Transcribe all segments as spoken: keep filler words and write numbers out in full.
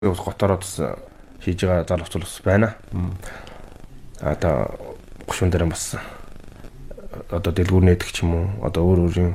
Готороо бас хийж байгаа залууч бас байна. А та гушуун дээр бас одоо дэлгүүр нээдэг ч юм уу одоо өөр өөрийн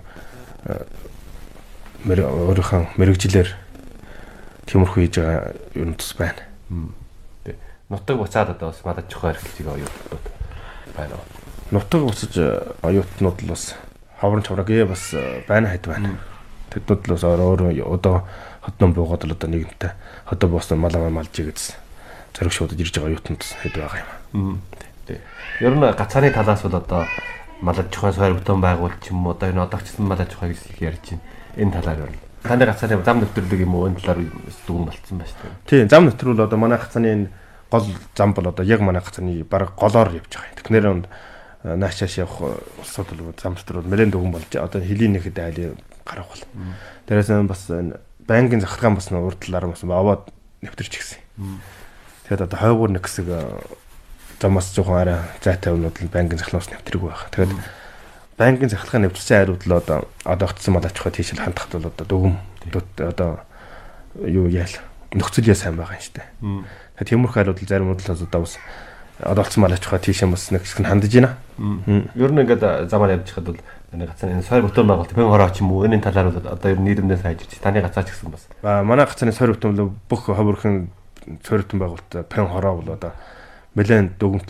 өөрийнхөө мэрэгжилээр тиймэрхүү хийж байгаа юм тус байна. Тэг. Нутаг буцаад одоо бас мадаж жохоо эрхэлж байгаа оюутнууд байна. Нутаг буцаж оюутнууд л бас ховрон чавраг бас байна хэд байна. Тэднүүд л бас өөр одоо хотноо буугаад л одоо нэгэнтээ хотоо буусан малаа малж игэдсэн. Зориг шуудаж ирж байгаа оюутнууд хэд байгаа юм. Тэг. Ер нь гацааны талаас бол одоо малаж жохоо сойр бүтэн байгуул ч юм уу одоо энэ одоогчсан малаж жохоо гэж их ярьж байна. Энэ талаар юу? Таны гацааны зам нэвтрүүлэг юм уу энэ талаар дүгэн болцсон байна шүү дээ. Тийм, зам нэвтрүүл одоо манай гацааны энэ гол зам бол одоо яг манай гацааны баг голоор явж байгаа юм. Тэгэхээр онд наашааш явах улсууд бол зам нэвтрүүл нэлээд дүгэн болж одоо хөлийн нэхэд айлын гарах бол. Дээрээс нь бас энэ банкын захиргаан бас урд талаар бас аваад нэвтэрч гисэн. Тэгээд одоо хойгуур нэг хэсэг замаас жоохон арай зайтай өнүүд л банкын захиргаанаас нэвтрэх байх. Тэгээд банкын захиргаан нэвтрсэн хариуд л одоо одоо огцсон малаач хаа тийш л хандахт бол одоо дүгм одоо юу яал нөхцөл яа сайн байгаа юм шүү дээ. Тэгээд тиймэрхүү хариуд л зарим бодлоос одоо бас одоо огцсон малаач хаа тийш бас нэг хэсэг нь хандаж байна. Ер нь ингээд замаар явж хахад бол таны гацааны энэ сойр бүтэн байгуулалт пэн хороо ч юм уу энэ талаар бол одоо ер нь нийлэмнээс хайж таны гацаач гэсэн бас. Манай гацааны сойр бүтэн бол бүх ховөрхөн сойр бүтэн байгуулалт пэн хороо бол одоо нэлээд дүгмт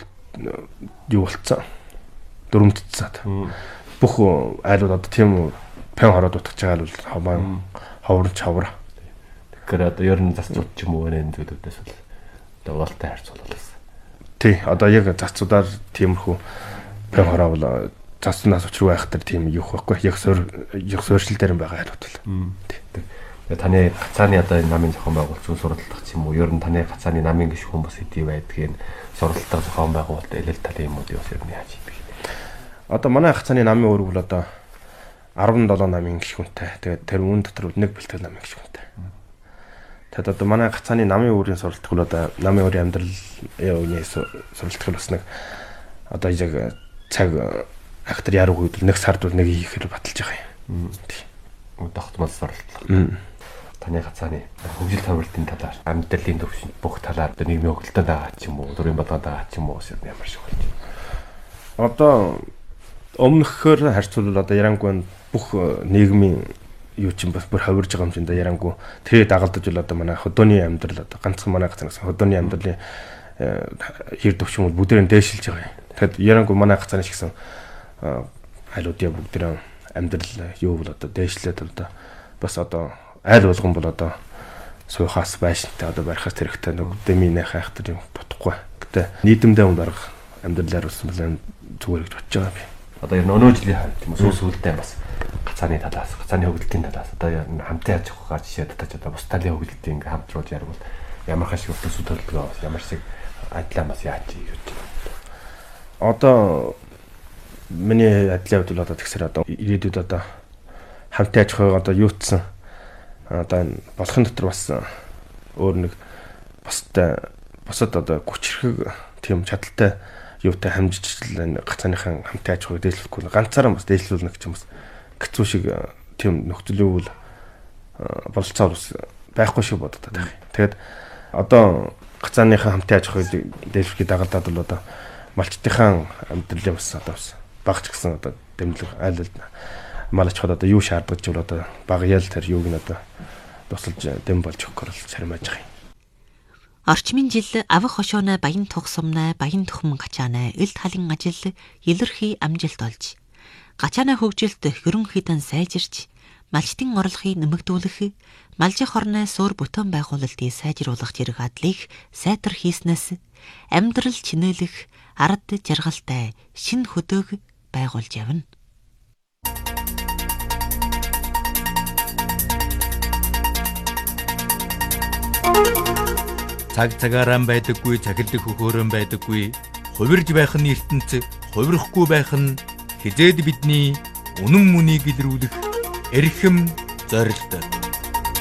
юу болцсон. Дөрөмтцээд. Бүх айлууд одоо тийм пэн хороод утгаж байгаа л хаваа ховор чавар. Тэгэхээр одоо ер нь засцууд ч юм уу энэ зүйлүүдээс бол одоо уултай харьцуулалаа. Тий, одоо яг засцуудаар тиймэрхүү пэн хороо бол заснаас учруу байх төр тийм юу байхгүй. Яг суур яг суурьшил дээр байгаа айлууд бол. Тий. Таны гацааны одоо энэ намын зохион байгуулалт зүүн сургалтах ч юм уу ер нь таны гацааны намын гишүүн бас хэдий байдгийг сургалтах зохион байгуулалт элэл талын юмуд юу ер нь яаж хийдэг. Одоо манай гацааны намын үүрэг бол одоо арван долоо намын гишүүнтэй. Тэгээд тэр үүн дотор нэг бэлтгэл намын гишүүнтэй. Тэгэд одоо манай гацааны намын үүрийн сургалтах бол одоо намын өөрийн амьдрал яавны сургалтах бас нэг одоо яг цаг актер яруу үед нэг сард бол нэг хийхээр баталж байгаа юм. Тий. Тогтмол сургалт. Таны гацааны хөгжил төвлөртийн талаар амьдралын төвшөнд бүх талаар нийгмийн хөгжилтөд байгаа ч юм уу дөрвийн болгоод байгаа ч юм уу ямар шиг болж байна. Одоо өмнөхөөр харьцуулбал одоо ярангуй бүх нийгмийн юу ч юм бас бүр хавирж байгаа юм чинь да ярангуй тэрийг дагалдаж бол одоо манай хөдөөний амьдрал одоо ганцхан манай гацаанаас хөдөөний амьдралын хэр төвшмөл бүгдээрээ дээшилж байгаа юм. Тэгэхэд ярангуй манай гацааны ч гэсэн айлуудын бүгдээрээ амьдрал юу бол одоо дээшлээд одоо бас одоо айл болгон бол одоо суухаас байшинтай одоо барихаас хэрэгтэй нэг дэмийн хайх тэр юм дутхгүй. Гэтэ нийтэмдээ юм дарга амьдралаар бас нэлээд зүгээр гэж бодож байгаа би. Одоо ер нь өнөө жилийн хавь тийм сүүл сүүлдээ бас гацааны талаас гацааны хөгжилтийн талаас одоо хамтын аж ахуйгаа жишээ татаж одоо бус талын хөгжилтийн ингээ хамтруулж ярил ямар хаш өсөж төлөвлөгөө ямар шиг адлаа бас яаж хийж байна. Одоо миний адилын хувьд бол одоо тэгсэр одоо ирээдүйд одоо хамтын аж ахуйг одоо юутсан одоо болохын дотор бас өөр нэг бустай бусад одоо хүчрхэг тийм чадaltaй юутай хамжиж энэ гацааныхан хамтын аж ахуйг дээшлэхгүй ганцаараа бас дээшлүүлнэ гэж юм бас хэцүү шиг тийм нөхцөл үйл бололцоор бас байхгүй шиг боддог байх. Тэгээд одоо гацааныхан хамтын аж ахуйг дээшлэхийг дагалдаад бол одоо малчтынхаа амьдралын бас одоо бас багч гэсэн одоо дэмжлэг айлд малч хад одоо юу шаардлагач бол одоо баг ял тэр юуг нь одоо тусалж дэм болж өгөхөөр л царимаж байгаа юм. Орчмын жил авах хошооны баян тухсамнаа баян тухман гачаанаа ил талын ажил илэрхий амжилт олж гачаанаа хөгжилт хөрөн хитэн сайжирч малчтын орлогыг нэмэгдүүлэх малжих орны суур бүтэн байгуулалтыг сайжруулах зэрэг адлыг сайтар хийснээс амьдрал чинээлэх ард жаргалтай шин хөдөг байгуулж явна. Цаг цагаараа байдаггүй, цахилдах хөхөөрөн байдаггүй, хувирж байх нь ертөнц, хувирахгүй байх нь хизээд бидний үнэн мөнийг илрүүлэх эрхэм зорилт.